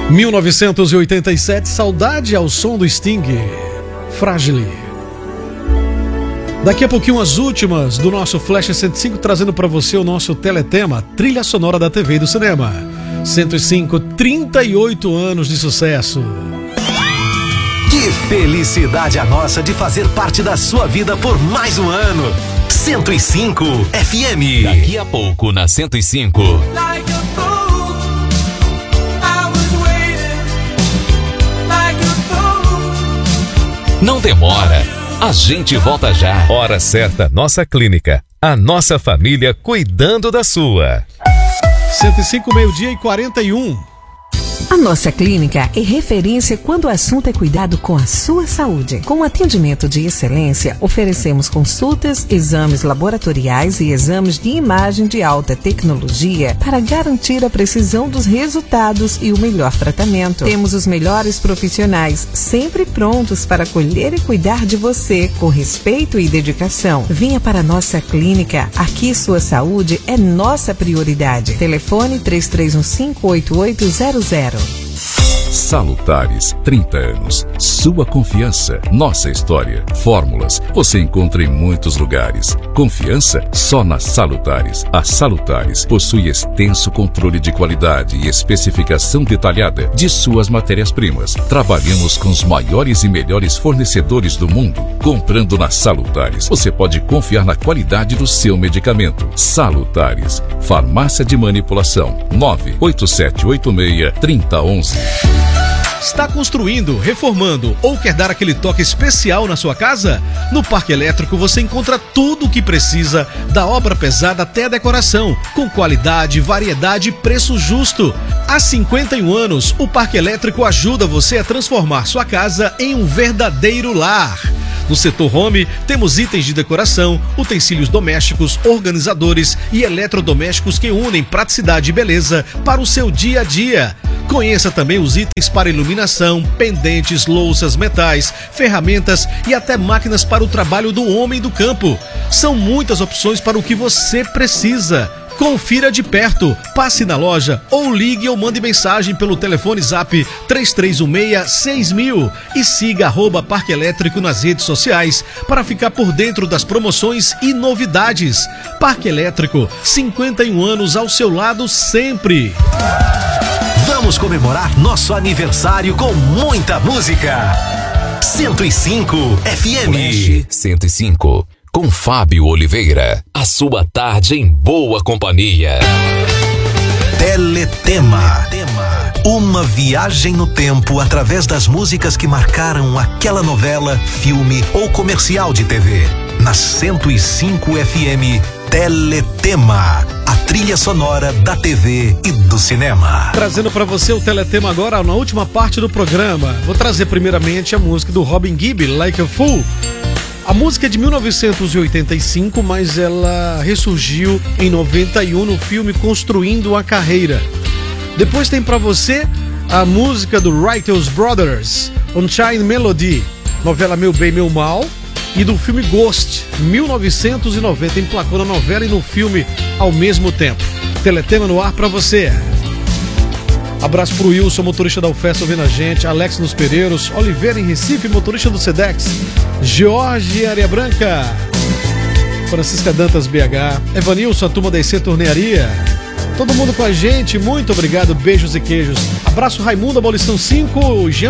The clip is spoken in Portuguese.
1987, Saudade ao som do Sting, Fragile. Daqui a pouquinho as últimas do nosso Flash 105, trazendo para você o nosso teletema, trilha sonora da TV e do cinema. 105, 38 anos de sucesso. Que felicidade a nossa de fazer parte da sua vida por mais um ano. 105 FM. Daqui a pouco na 105. Não demora. A gente volta já. Hora certa, nossa clínica. A nossa família cuidando da sua. 105, meio-dia e 41. A nossa clínica é referência quando o assunto é cuidado com a sua saúde. Com atendimento de excelência, oferecemos consultas, exames laboratoriais e exames de imagem de alta tecnologia para garantir a precisão dos resultados e o melhor tratamento. Temos os melhores profissionais sempre prontos para acolher e cuidar de você com respeito e dedicação. Venha para a nossa clínica. Aqui sua saúde é nossa prioridade. Telefone 3315-8800. Salutares, 30 anos. Sua confiança, nossa história. Fórmulas, você encontra em muitos lugares. Confiança só na Salutares. A Salutares possui extenso controle de qualidade e especificação detalhada de suas matérias-primas. Trabalhamos com os maiores e melhores fornecedores do mundo. Comprando na Salutares, você pode confiar na qualidade do seu medicamento. Salutares, farmácia de manipulação. 98786-3011. Está construindo, reformando ou quer dar aquele toque especial na sua casa? No Parque Elétrico você encontra tudo o que precisa, da obra pesada até a decoração, com qualidade, variedade e preço justo. Há 51 anos, o Parque Elétrico ajuda você a transformar sua casa em um verdadeiro lar. No setor home, temos itens de decoração, utensílios domésticos, organizadores e eletrodomésticos que unem praticidade e beleza para o seu dia a dia. Conheça também os itens para iluminação, pendentes, louças, metais, ferramentas e até máquinas para o trabalho do homem do campo. São muitas opções para o que você precisa. Confira de perto, passe na loja ou ligue ou mande mensagem pelo telefone Zap 3316-6000 e siga @Parque Elétrico nas redes sociais para ficar por dentro das promoções e novidades. Parque Elétrico, 51 anos ao seu lado sempre. Vamos comemorar nosso aniversário com muita música. 105 FM. Flash 105. Com Fábio Oliveira, a sua tarde em boa companhia. Teletema. Uma viagem no tempo através das músicas que marcaram aquela novela, filme ou comercial de TV. Na 105 FM, Teletema, a trilha sonora da TV e do cinema. Trazendo para você o Teletema agora, na última parte do programa. Vou trazer primeiramente a música do Robin Gibb, Like a Fool. A música é de 1985, mas ela ressurgiu em 91 no filme Construindo a Carreira. Depois tem pra você a música do Righteous Brothers, Unchained Melody, novela Meu Bem, Meu Mal, e do filme Ghost, 1990, emplacou na novela e no filme ao mesmo tempo. Teletema no ar pra você. Abraço pro Wilson, motorista da UFES ouvindo a gente, Alex nos Pereiros, Oliveira em Recife, motorista do Sedex, Jorge Areia Branca, Francisca Dantas BH, Evanilson, a turma da IC Tornearia, todo mundo com a gente, muito obrigado, beijos e queijos. Abraço Raimundo, Abolição 5, Jean